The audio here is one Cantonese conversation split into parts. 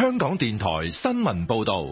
香港電台新聞報道。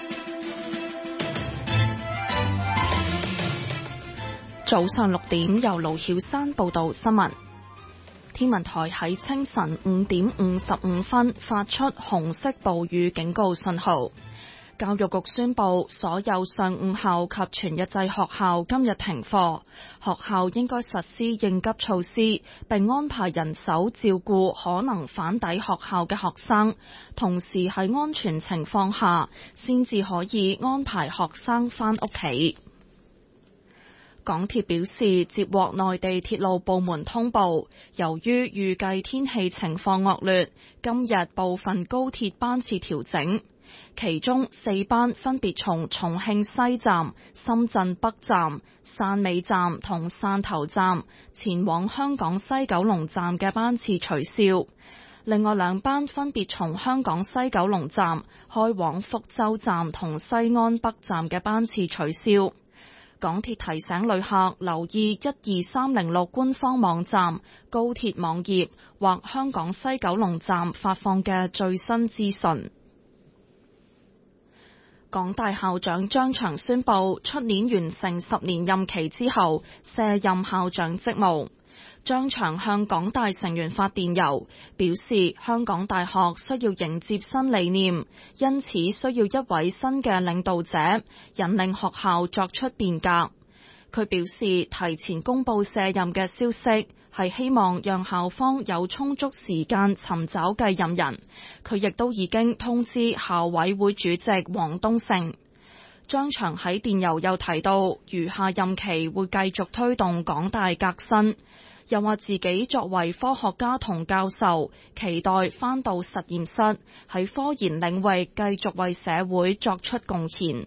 早上6點，由盧曉珊報道新聞。天文台喺清晨5點55分發出紅色暴雨警告信號。教育局宣布，所有上午校及全日制學校今日停課，學校應該實施應急措施，並安排人手照顧可能返抵學校嘅學生，同時喺安全情況下，先至可以安排學生返屋企。港鐵表示，接獲內地鐵路部門通報，由於預計天氣情況惡劣，今日部分高鐵班次調整，其中4班分別從重慶西站、深圳北站、汕尾站同汕頭站前往香港西九龍站嘅班次取消，另外2班分別從香港西九龍站開往福州站同西安北站嘅班次取消。港鐵提醒旅客留意12306官方網站、高鐵網頁或香港西九龍站發放嘅最新資訊。港大校長張翔宣布，出年完成10年任期之後卸任校長職務。張翔向港大成員發電郵，表示香港大學需要迎接新理念，因此需要一位新嘅領導者，引領學校作出變革。佢表示，提前公布卸任嘅消息，係希望讓校方有充足時間尋找繼任人。佢亦都已經通知校委會主席黃東勝。張翔喺電郵又提到，餘下任期會繼續推動港大革新。又話自己作為科學家同教授，期待返到實驗室，喺科研領域繼續為社會作出貢獻。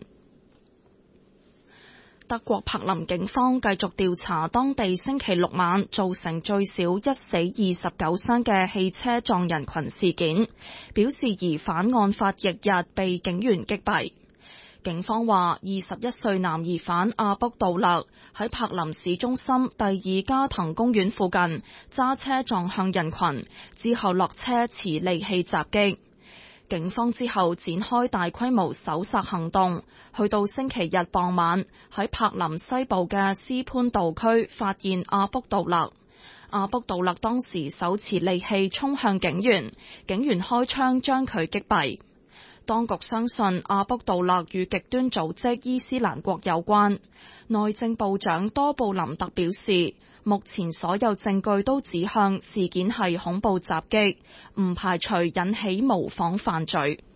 德國柏林警方繼續調查當地星期6晚造成最少1死29傷嘅汽車撞人群事件，表示疑犯案發翌日被警員擊斃。警方話，21歲男疑犯阿卜杜勒喺柏林市中心第2加藤公園附近揸車撞向人群，之後落車持利器襲擊。警方之後展開大規模搜索行動，去到星期日傍晚喺柏林西部嘅斯潘道區發現阿卜杜勒。阿卜杜勒當時手持利器衝向警員，警員開槍將佢擊斃。當局相信阿卜杜勒與極端組織伊斯蘭國有關。內政部長多布林特表示，目前所有證據都指向事件係恐怖襲擊，唔排除引起模仿犯罪。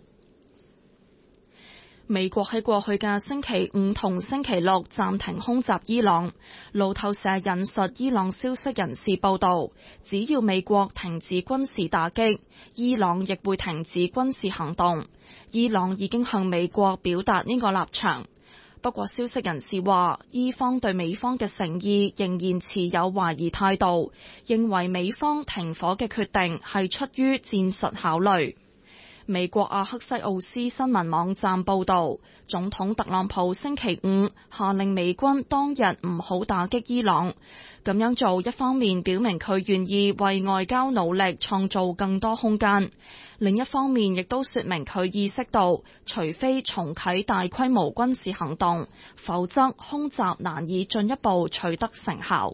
美國喺過去嘅星期5同星期6暫停空襲伊朗。路透社引述伊朗消息人士報道，只要美國停止軍事打擊，伊朗亦會停止軍事行動。伊朗已經向美國表達呢個立場。不過消息人士話，伊方對美方嘅誠意仍然持有懷疑態度，認為美方停火嘅決定係出於戰術考慮。美國阿克西奧斯新聞網站報導，總統特朗普星期5下令美軍當日唔好打擊伊朗。咁樣做一方面表明佢願意為外交努力創造更多空間，另一方面亦都說明佢意識到，除非重啟大規模軍事行動，否則空襲難以進一步取得成效。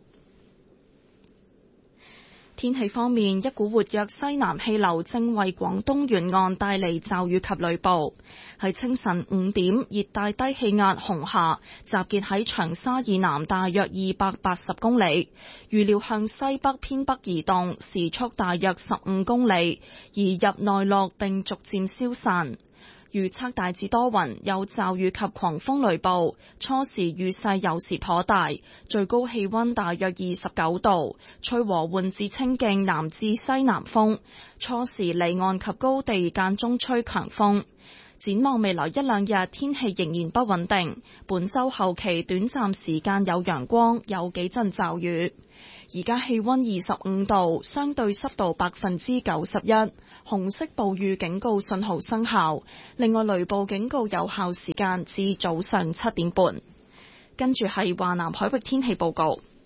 天氣方面，一股活躍西南氣流正為廣東沿岸帶嚟驟雨及雷暴。喺清晨5點，熱帶低氣壓紅霞集結喺長沙以南大約280公里，預料向西北偏北移動，時速大約15公里，移入內陸並逐漸消散。預測大致多雲，有驟雨及狂風雷暴，初時雨勢有時頗大，最高氣溫大約29度，吹和緩至清勁南至西南風，初時離岸及高地間中吹強風。展望未來1-2日，天氣仍然不穩定，本週後期短暫時間有陽光，有幾陣驟雨。而家氣溫25度，相對濕度91%，紅色暴雨警告信號生效。另外雷暴警告有效時間至早上7點半。跟住係華南海域天氣報告。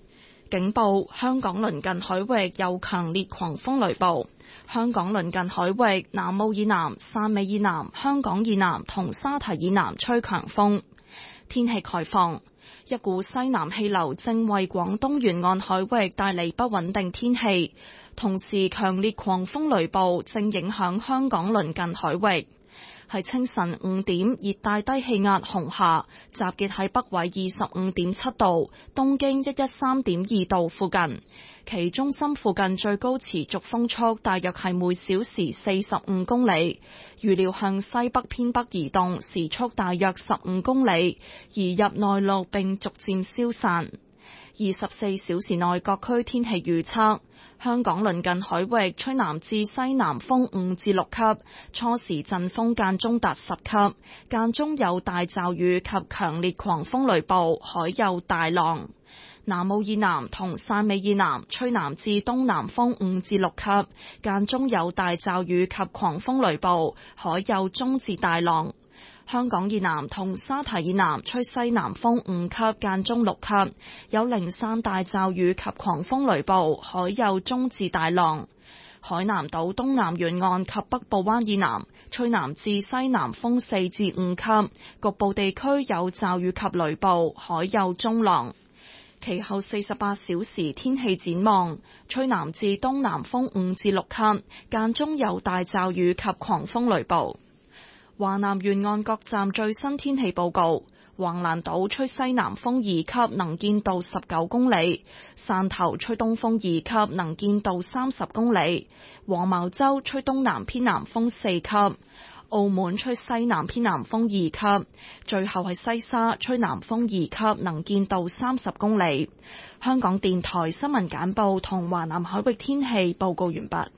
警報：香港鄰近海域有強烈狂風雷暴。香港鄰近海域南澳以南、汕尾以南、香港以南同沙堤以南吹強風。天氣概況：一股西南氣流正為廣東沿岸海域帶嚟不穩定天氣，同時強烈狂風雷暴正影響香港鄰近海域。喺清晨5點，熱帶低氣壓紅霞集結喺北緯25.7度、東經113.2度附近，其中心附近最高持續風速大約係每小時45公里，預料向西北偏北移動，時速大約15公里，移入內陸並逐漸消散。24小時內各區天氣預測：香港鄰近海域吹南至西南風5至6級，初時陣風間中達10級，間中有大驟雨及強烈狂風雷暴，海有大浪。南澳以南同汕尾以南吹南至東南風5至6級，間中有大驟雨及狂風雷暴，海有中至大浪。香港以南同沙堤以南吹西南風5級，間中6級，有零散大驟雨及狂風雷暴，海有中至大浪。海南島東南沿岸及北部灣以南吹南至西南風4至5級，局部地區有驟雨及雷暴，海有中浪。其後48小時天氣展望：吹南至東南風5至6級，間中有大驟雨及狂風雷暴。華南沿岸各站最新天氣報告：橫瀾島吹西南風2級，能見度19公里；汕頭吹東風2級，能見度30公里；黃茅洲吹東南偏南風4級；澳門吹西南偏南風2級；最後係西沙吹南風2級，能見度30公里。香港電台新聞簡報同華南海域天氣報告完畢。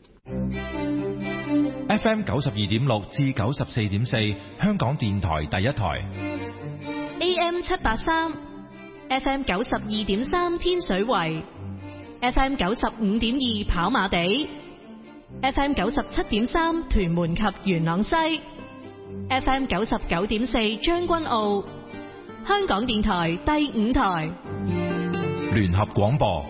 FM 92.6至94.4，香港電台第一台。 AM 783 ，FM 92.3天水圍，FM 95.2跑馬地，FM 97.3屯門及元朗西，FM 99.4將軍澳。香港電台第5台聯合廣播。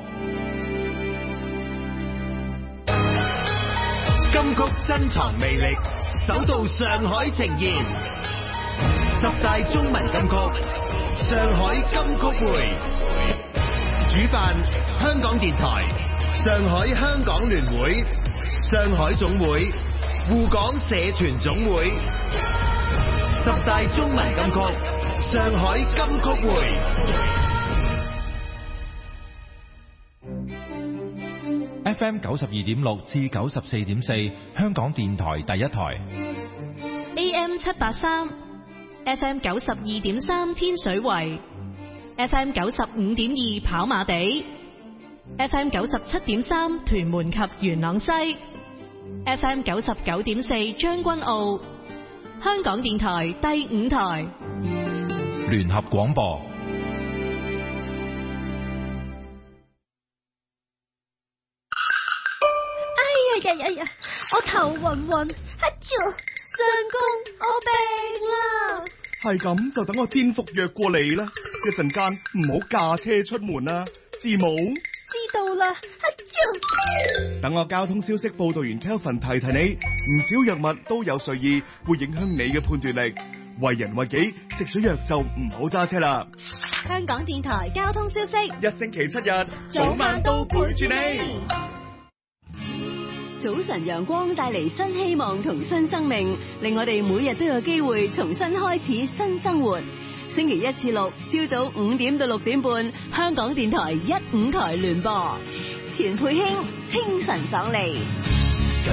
金曲珍藏魅力，首度上海呈現10大中文金曲，上海金曲會。主辦香港電台、上海香港聯會、上海總會、滬港社團總會。10大中文金曲，上海金曲會。 FM 92.6至94.4，香港電台第一台。 AM 783 ，FM 92.3天水圍，FM 95.2跑馬地，FM 97.3屯門及元朗西，FM 99.4將軍澳。香港電台第5台聯合廣播。 哎呀，我頭暈暈，相公，我病啦！ 係咁就等我煎服藥過嚟啦，一陣間唔好駕車出門啊，知冇？ 知道啦， 等我交通消息報道員 Kelvin 提提你，唔少藥物都有睡意，會影響你嘅判斷力。為人為己，食咗藥就唔好揸車啦。 香港電台交通消息， 一星期7日，早晚都陪住你。 早晨陽光帶嚟新希望同新生命，令我哋每日都有機會重新開始新生活。星期1至6，朝早5點到6點半，香港電台1、5台聯播。錢佩卿清晨爽利。